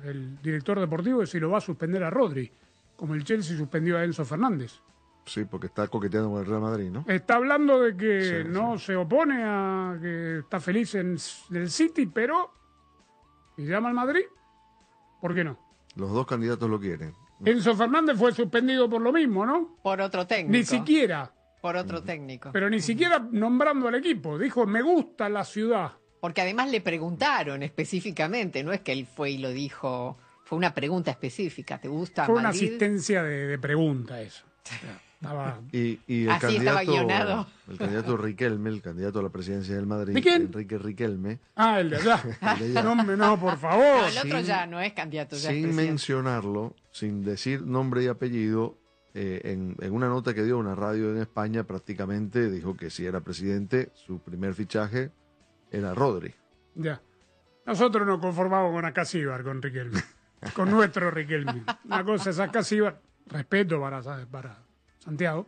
el director deportivo de si lo va a suspender a Rodri, como el Chelsea suspendió a Enzo Fernández. Sí, porque está coqueteando con el Real Madrid, ¿no? Está hablando de que Sí, no se opone a que está feliz en el City, pero si llama al Madrid, ¿por qué no? Los dos candidatos lo quieren. Enzo Fernández fue suspendido por lo mismo, ¿no? Por otro técnico. Ni siquiera, Por otro técnico. pero ni siquiera nombrando al equipo. Dijo, me gusta la ciudad. Porque además le preguntaron específicamente, no es que él fue y lo dijo, fue una pregunta específica, ¿te gusta Fue una Madrid? asistencia de pregunta eso. Estaba... Y el Así estaba candidato, guionado. el candidato Riquelme, el candidato a la presidencia del Madrid, ¿De quién? Enrique Riquelme, Ah, el de allá. El de allá. No, por No, favor. el otro sin- ya no es candidato, ya es sin presidente. mencionarlo, sin decir nombre y apellido, en una nota que dio a una radio en España, prácticamente dijo que si era presidente, su primer fichaje era Rodri. Ya. Nosotros nos conformamos con Acasíbar, con Riquelme. Con nuestro Riquelme. Una cosa es Acasíbar, respeto para Santiago.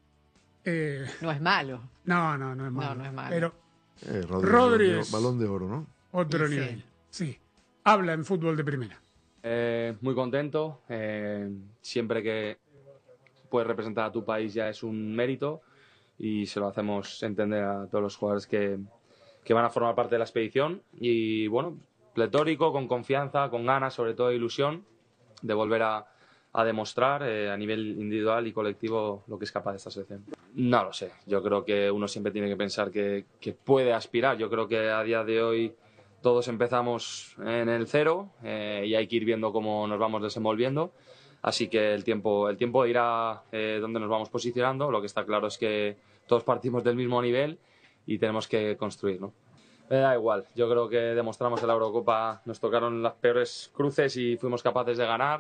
No es malo. No es malo. No es malo. Pero Rodri es- balón de oro, ¿no? otro Sí, sí. nivel. Sí. Habla en fútbol de primera. Muy contento. Siempre que puedes representar a tu país ya es un mérito y se lo hacemos entender a todos los jugadores que van a formar parte de la expedición. Y bueno, pletórico, con confianza, con ganas, sobre todo ilusión, de volver a demostrar a nivel individual y colectivo lo que es capaz de esta selección. No lo sé. Yo creo que uno siempre tiene que pensar que puede aspirar. Yo creo que a día de hoy todos empezamos en el cero y hay que ir viendo cómo nos vamos desenvolviendo. Así que el tiempo dirá dónde nos vamos posicionando. Lo que está claro es que todos partimos del mismo nivel y tenemos que construir, ¿no? Me da igual. Yo creo que demostramos en la Eurocopa, nos tocaron las peores cruces y fuimos capaces de ganar.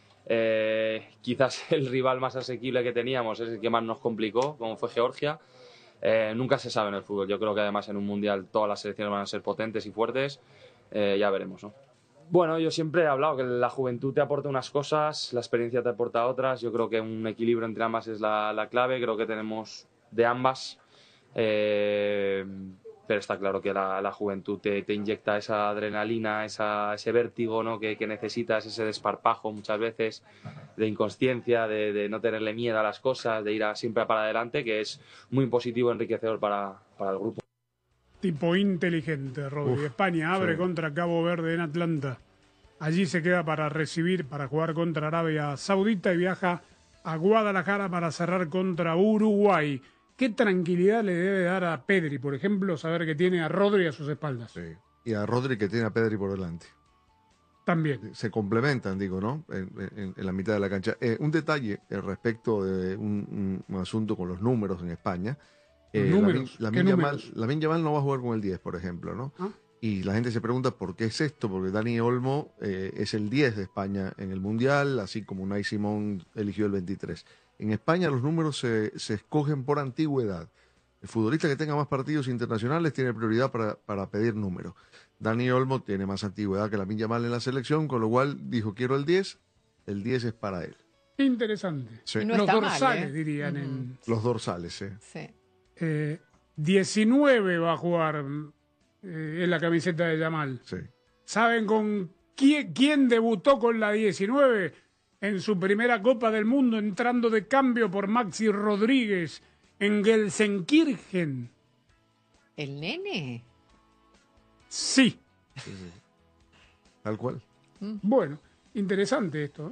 Quizás el rival más asequible que teníamos es el que más nos complicó, como fue Georgia. Nunca se sabe en el fútbol. Yo creo que además en un mundial todas las selecciones van a ser potentes y fuertes. Ya veremos, ¿no? Bueno, yo siempre he hablado que la juventud te aporta unas cosas, la experiencia te aporta otras. Yo creo que un equilibrio entre ambas es la clave. Creo que tenemos de ambas. Pero está claro que la juventud te inyecta esa adrenalina, ese vértigo, ¿no? que necesitas, ese desparpajo muchas veces de inconsciencia, de no tenerle miedo a las cosas, de ir siempre para adelante, que es muy positivo, enriquecedor para el grupo. Tipo inteligente, Rodri. España abre sí. contra Cabo Verde en Atlanta. Allí se queda para jugar contra Arabia Saudita y viaja a Guadalajara para cerrar contra Uruguay. ¿Qué tranquilidad le debe dar a Pedri, por ejemplo, saber que tiene a Rodri a sus espaldas? Sí. Y a Rodri que tiene a Pedri por delante. También. Se complementan, digo, ¿no? En la mitad de la cancha. Un detalle respecto de un asunto con los números en España. ¿Números? ¿Qué números? Lamine Yamal no va a jugar con el 10, por ejemplo, ¿no? ¿Ah? Y la gente se pregunta por qué es esto, porque Dani Olmo es el 10 de España en el Mundial, así como Unai Simón eligió el 23. En España los números se escogen por antigüedad. El futbolista que tenga más partidos internacionales tiene prioridad para pedir números. Dani Olmo tiene más antigüedad que Lamine Yamal en la selección, con lo cual dijo, quiero el 10 es para él. Interesante. Sí. Y no Los está mal, dorsales, dirían Ujú. en... Los dorsales, sí. Sí. 19 va a jugar en la camiseta de Yamal. Sí. ¿Saben con quién debutó con la 19 en su primera Copa del Mundo, entrando de cambio por Maxi Rodríguez en Gelsenkirchen? ¿El nene? Sí. Tal cual. Bueno, interesante esto.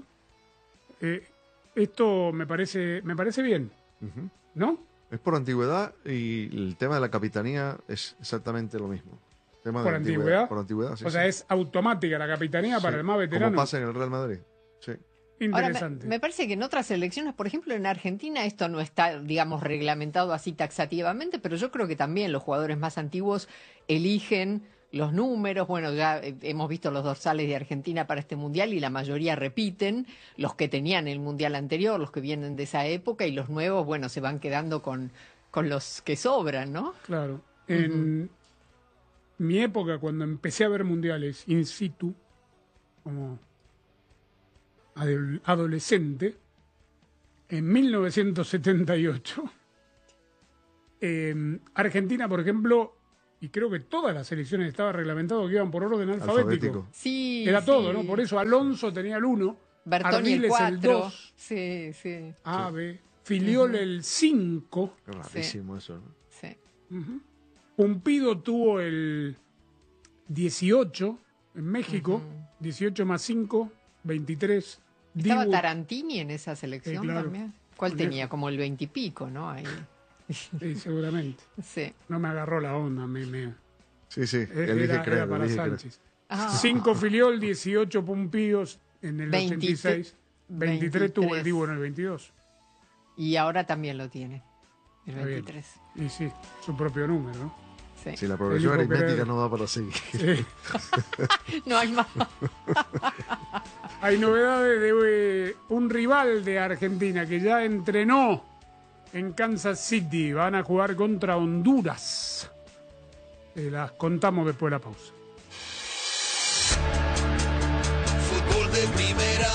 Esto me parece bien, Ujú. ¿no? Es por antigüedad y el tema de la capitanía es exactamente lo mismo. Tema ¿Por de antigüedad? Por antigüedad, sí. O sea, sí. es automática la capitanía para Sí. el más veterano. Como pasa en el Real Madrid. Sí. Ahora, Interesante. me parece que en otras elecciones, por ejemplo en Argentina, esto no está, digamos, reglamentado así taxativamente, pero yo creo que también los jugadores más antiguos eligen los números. Bueno, ya hemos visto los dorsales de Argentina para este mundial y la mayoría repiten los que tenían el mundial anterior, los que vienen de esa época, y los nuevos, bueno, se van quedando con los que sobran, ¿no? Claro. En mi época, cuando empecé a ver mundiales in situ, como adolescente, en 1978, Argentina, por ejemplo, y creo que todas las selecciones estaba reglamentado que iban por orden alfabético. Sí, Era sí. todo, ¿no? Por eso Alonso tenía el 1, Bertoni el Ardiles 4. el 2, Sí, sí, Ave, Filiol el 5, Qué rarísimo eso, ¿no? sí. Pumpido tuvo el 18 en México, 18 más 5, 23. ¿Estaba Dibu- Tarantini en esa selección claro. también? ¿Cuál Viejo. tenía? Como el 20 y pico, ¿no? Ahí. Sí, seguramente. Sí. No me agarró la onda, Sí, sí, era, elige creer, era para elige creer. Sánchez. Ah. 5 Filiol, 18 Pumpidos en el 86. 23 tuvo el 23. Dibu en el 22. Y ahora también lo tiene. El Está bien. 23. Y sí, su propio número, ¿no? Sí. Si la progresión Elijo aritmética creer. no da para seguir. Sí. No hay más. Hay novedades de un rival de Argentina que ya entrenó en Kansas City. Van a jugar contra Honduras. Las contamos después de la pausa. Fútbol de primera.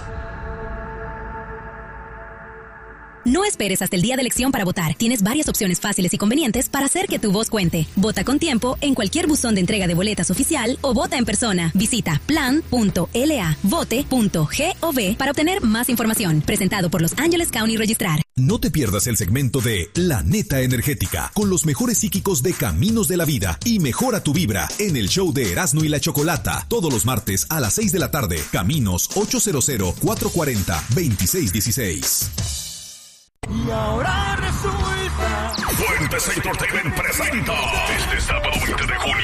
No esperes hasta el día de elección para votar. Tienes varias opciones fáciles y convenientes para hacer que tu voz cuente. Vota con tiempo en cualquier buzón de entrega de boletas oficial o vota en persona. Visita plan.lavote.gov para obtener más información. Presentado por Los Angeles County Registrar. No te pierdas el segmento de La Neta Energética con los mejores psíquicos de Caminos de la Vida y mejora tu vibra en el show de Erasmo y la Chocolata todos los martes a las 6 de la tarde. Caminos 800-440-2616. Y ahora resulta. Fuentes Entertainment presenta este sábado 20 de junio